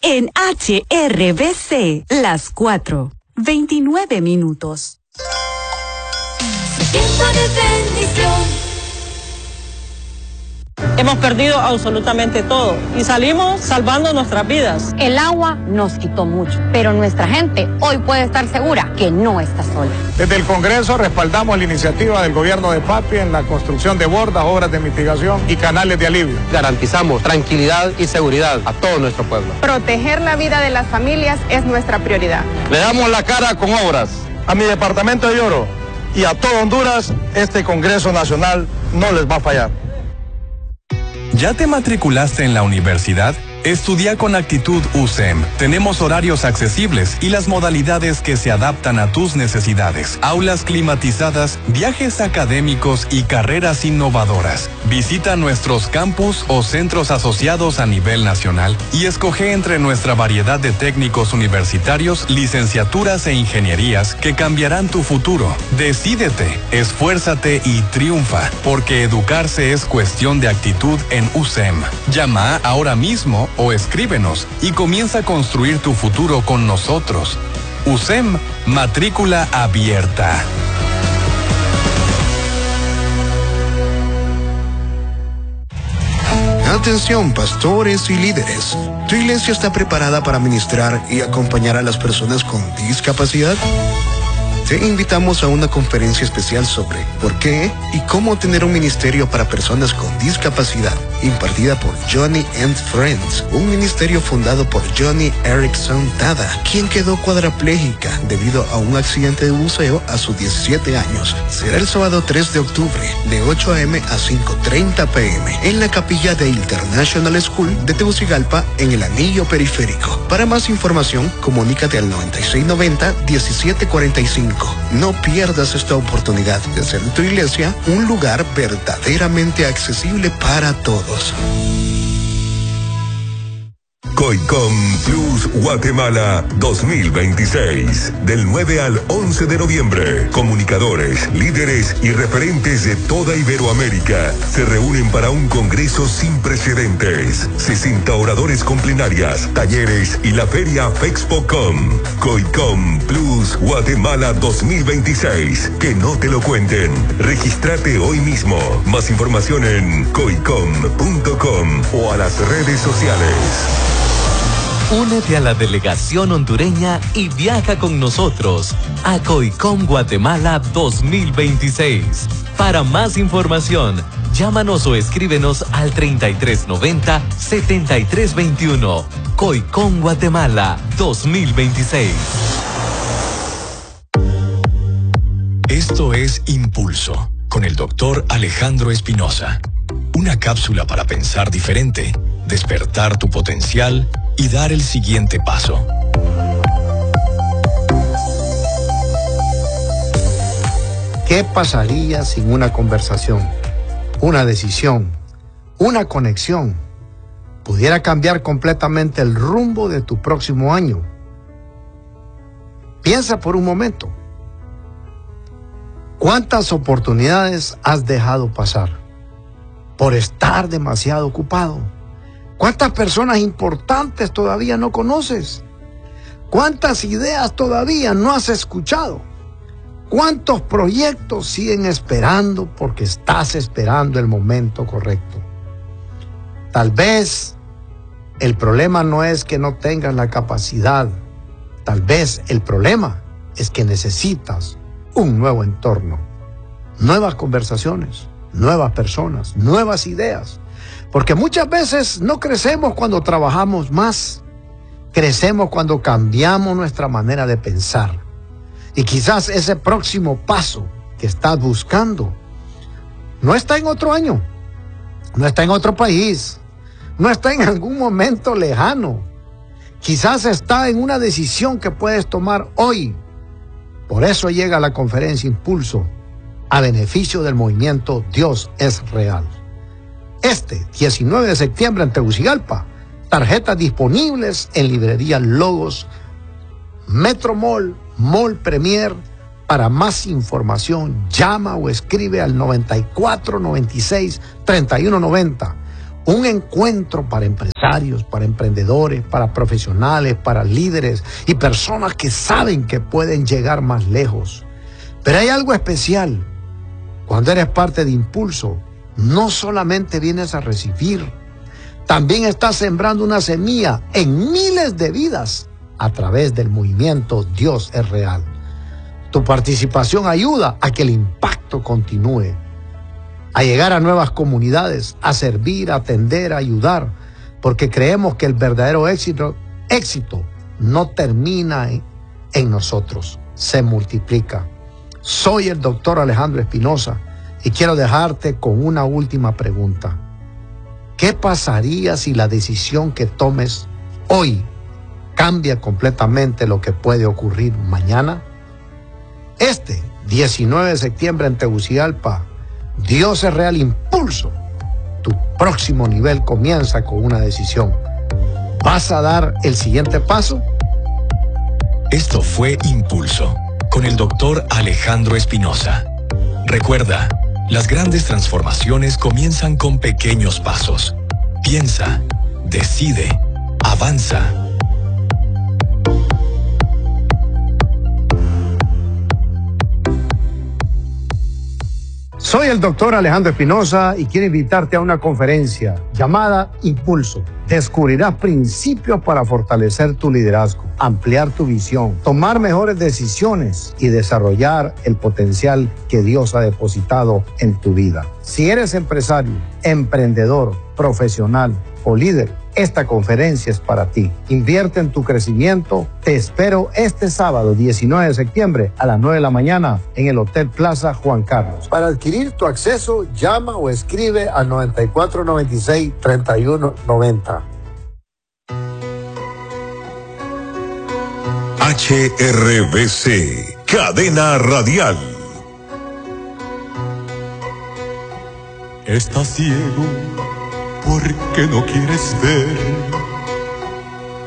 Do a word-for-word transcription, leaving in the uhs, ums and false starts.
En H R B C, las cuatro, veintinueve minutos. Tiempo de bendición. Hemos perdido absolutamente todo y salimos salvando nuestras vidas. El agua nos quitó mucho, pero nuestra gente hoy puede estar segura que no está sola. Desde el Congreso respaldamos la iniciativa del gobierno de Papi en la construcción de bordas, obras de mitigación y canales de alivio. Garantizamos tranquilidad y seguridad a todo nuestro pueblo. Proteger la vida de las familias es nuestra prioridad. Le damos la cara con obras. A mi departamento de Lloro y a todo Honduras, este Congreso Nacional no les va a fallar. ¿Ya te matriculaste en la universidad? Estudia con actitud U S E M. Tenemos horarios accesibles y las modalidades que se adaptan a tus necesidades. Aulas climatizadas, viajes académicos y carreras innovadoras. Visita nuestros campus o centros asociados a nivel nacional y escoge entre nuestra variedad de técnicos universitarios, licenciaturas e ingenierías que cambiarán tu futuro. Decídete, esfuérzate y triunfa, porque educarse es cuestión de actitud en U S E M. Llama ahora mismo o escríbenos y comienza a construir tu futuro con nosotros. U S E M, matrícula abierta. Atención, pastores y líderes. ¿Tu iglesia está preparada para ministrar y acompañar a las personas con discapacidad? Te invitamos a una conferencia especial sobre por qué y cómo tener un ministerio para personas con discapacidad, impartida por Johnny and Friends, un ministerio fundado por Johnny Erickson Dada, quien quedó cuadraplégica debido a un accidente de buceo a sus diecisiete años. Será el sábado tres de octubre, de ocho a eme a cinco treinta pe eme, en la capilla de International School de Tegucigalpa, en el Anillo Periférico. Para más información, comunícate al noventa y seis noventa, diecisiete cuarenta y cinco. No pierdas esta oportunidad de hacer de tu iglesia un lugar verdaderamente accesible para todos. COICOM Plus Guatemala dos mil veintiséis. Del nueve al once de noviembre, comunicadores, líderes y referentes de toda Iberoamérica se reúnen para un congreso sin precedentes. sesenta oradores con plenarias, talleres y la feria FEXPOCOM. COICOM Plus Guatemala dos mil veintiséis. Que no te lo cuenten. Regístrate hoy mismo. Más información en coicom punto com o a las redes sociales. Únete a la delegación hondureña y viaja con nosotros a COICOM Guatemala dos mil veintiséis. Para más información, llámanos o escríbenos al treinta y tres noventa, setenta y tres veintiuno. COICOM Guatemala dos mil veintiséis. Esto es Impulso, con el doctor Alejandro Espinosa. Una cápsula para pensar diferente, despertar tu potencial y dar el siguiente paso. ¿Qué pasaría sin una conversación, una decisión, una conexión? Pudiera cambiar completamente el rumbo de tu próximo año. Piensa por un momento. ¿Cuántas oportunidades has dejado pasar por estar demasiado ocupado? ¿Cuántas personas importantes todavía no conoces? ¿Cuántas ideas todavía no has escuchado? ¿Cuántos proyectos siguen esperando porque estás esperando el momento correcto? Tal vez el problema no es que no tengas la capacidad. Tal vez el problema es que necesitas un nuevo entorno, nuevas conversaciones, nuevas personas, nuevas ideas. Porque muchas veces no crecemos cuando trabajamos más. Crecemos cuando cambiamos nuestra manera de pensar. Y quizás ese próximo paso que estás buscando no está en otro año, no está en otro país, no está en algún momento lejano. Quizás está en una decisión que puedes tomar hoy. Por eso llega la conferencia Impulso a beneficio del movimiento Dios es Real. Este diecinueve de septiembre en Tegucigalpa, tarjetas disponibles en librerías Logos, Metro Mall, Mall Premier. Para más información, llama o escribe al noventa y cuatro, noventa y seis, treinta y uno noventa Un encuentro para empresarios, para emprendedores, para profesionales, para líderes y personas que saben que pueden llegar más lejos. Pero hay algo especial. Cuando eres parte de Impulso, no solamente vienes a recibir, también estás sembrando una semilla en miles de vidas a través del movimiento Dios es Real. Tu participación ayuda a que el impacto continúe, a llegar a nuevas comunidades, a servir, a atender, a ayudar, porque creemos que el verdadero éxito, éxito no termina en, en nosotros, se multiplica. Soy el doctor Alejandro Espinosa y quiero dejarte con una última pregunta. ¿Qué pasaría si la decisión que tomes hoy cambia completamente lo que puede ocurrir mañana? Este diecinueve de septiembre en Tegucigalpa, Dios es Real Impulso. Tu próximo nivel comienza con una decisión. ¿Vas a dar el siguiente paso? Esto fue Impulso, con el doctor Alejandro Espinosa. Recuerda, las grandes transformaciones comienzan con pequeños pasos. Piensa, decide, avanza. Soy el doctor Alejandro Espinosa y quiero invitarte a una conferencia llamada Impulso. Descubrirás principios para fortalecer tu liderazgo, ampliar tu visión, tomar mejores decisiones y desarrollar el potencial que Dios ha depositado en tu vida. Si eres empresario, emprendedor, profesional o líder, esta conferencia es para ti. Invierte en tu crecimiento. Te espero este sábado diecinueve de septiembre a las nueve de la mañana en el Hotel Plaza Juan Carlos. Para adquirir tu acceso, llama o escribe al noventa y cuatro noventa y seis treinta y uno noventa. H R B C, Cadena Radial. Estás ciego porque no quieres ver